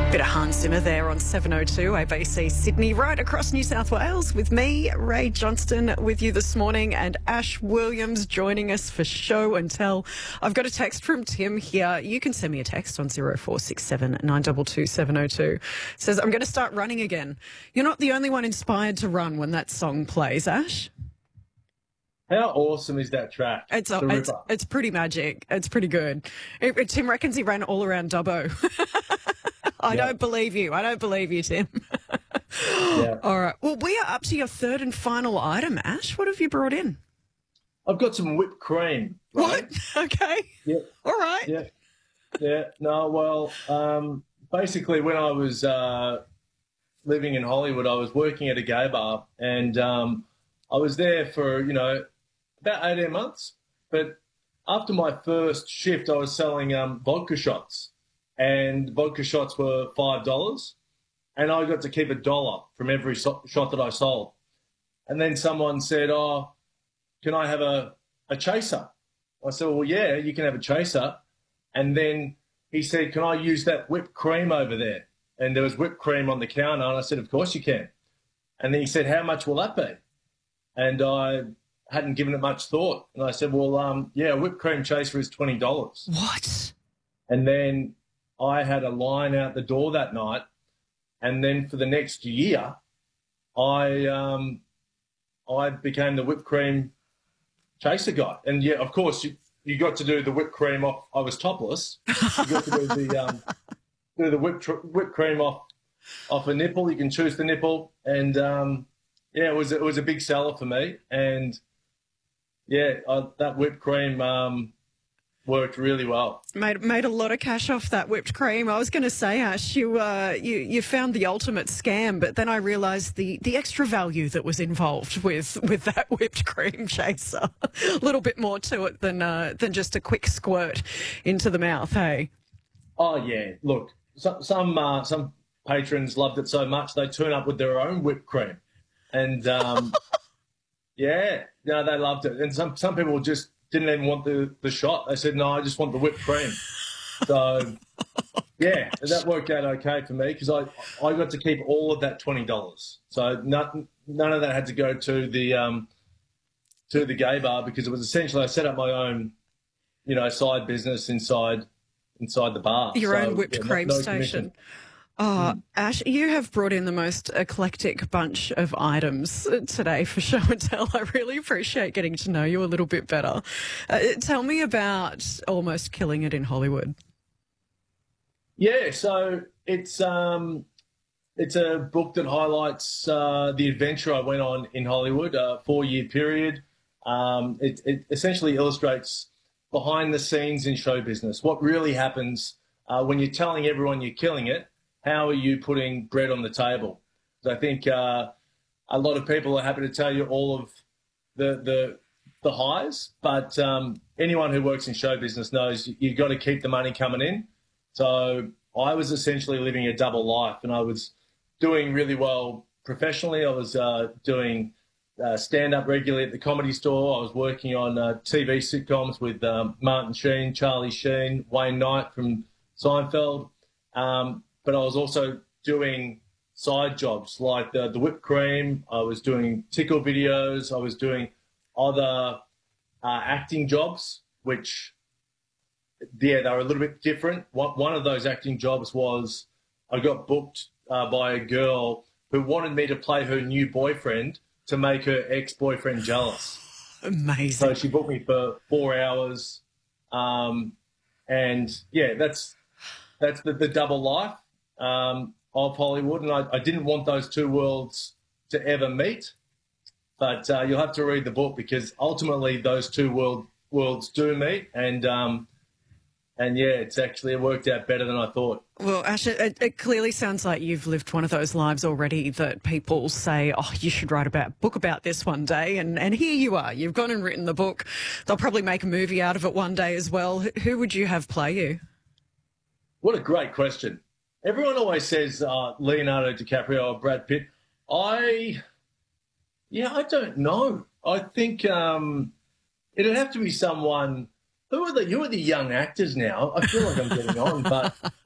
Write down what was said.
Bit of Hans Zimmer there on 702 ABC Sydney, right across New South Wales with me, Ray Johnston, with you this morning, and Ash Williams joining us for Show and Tell. I've got a text from Tim here. You can send me a text on 0467 922 702. Says, I'm going to start running again. You're not the only one inspired to run when that song plays, Ash. How awesome is that track? It's pretty magic. It's pretty good. Tim reckons he ran all around Dubbo. I don't believe you. I don't believe you, Tim. Yeah. All right. Well, we are up to your third and final item, Ash. What have you brought in? I've got some whipped cream. Right? What? Okay. Yeah. All right. Yeah. Yeah. No, well, basically when I was living in Hollywood, I was working at a gay bar, and I was there for, about 18 months. But after my first shift, I was selling vodka shots. And vodka shots were $5, and I got to keep $1 from every shot that I sold. And then someone said, "Oh, can I have a chaser?" I said, "Well, yeah, you can have a chaser." And then he said, "Can I use that whipped cream over there?" And there was whipped cream on the counter, and I said, "Of course you can." And then he said, "How much will that be?" And I hadn't given it much thought. And I said, "Well, yeah, a whipped cream chaser is $20. What? And then I had a line out the door that night, and then for the next year, I became the whipped cream chaser guy. And yeah, of course, you got to do the whipped cream off. I was topless. You got to do the whipped cream off a nipple. You can choose the nipple, and yeah, it was a big seller for me. And yeah, that whipped cream worked really well. Made a lot of cash off that whipped cream. I was going to say, Ash, you found the ultimate scam, but then I realised the extra value that was involved with that whipped cream chaser. A little bit more to it than just a quick squirt into the mouth. Hey. Oh yeah, look, some patrons loved it so much they turn up with their own whipped cream, and yeah, no, they loved it. And some people just didn't even want the shot. They said, "No, I just want the whipped cream." So, yeah, that worked out okay for me because I got to keep all of that $20. So none of that had to go to the gay bar, because it was essentially I set up my own, side business inside the bar. Your own whipped cream station. Commission. Oh, Ash, you have brought in the most eclectic bunch of items today for Show and Tell. I really appreciate getting to know you a little bit better. Tell me about Almost Killing It in Hollywood. Yeah, so it's a book that highlights the adventure I went on in Hollywood, a 4-year period. It essentially illustrates behind the scenes in show business, what really happens when you're telling everyone you're killing it. How are you putting bread on the table? So I think a lot of people are happy to tell you all of the highs, but anyone who works in show business knows you've got to keep the money coming in. So I was essentially living a double life, and I was doing really well professionally. I was doing stand-up regularly at the Comedy Store. I was working on TV sitcoms with Martin Sheen, Charlie Sheen, Wayne Knight from Seinfeld. But I was also doing side jobs like the whipped cream. I was doing tickle videos. I was doing other acting jobs, which, yeah, they were a little bit different. One of those acting jobs was I got booked by a girl who wanted me to play her new boyfriend to make her ex-boyfriend jealous. Amazing. So she booked me for 4 hours. And, yeah, that's the double life of Hollywood, and I didn't want those two worlds to ever meet, but you'll have to read the book, because ultimately those two worlds do meet, and yeah, it worked out better than I thought. Well, Ash, it clearly sounds like you've lived one of those lives already that people say, "Oh, you should write a book about this one day," and here you are. You've gone and written the book. They'll probably make a movie out of it one day as well. Who would you have play you? What a great question. Everyone always says Leonardo DiCaprio or Brad Pitt. I don't know. I think it'd have to be someone. Who are the young actors now? I feel like I'm getting on, but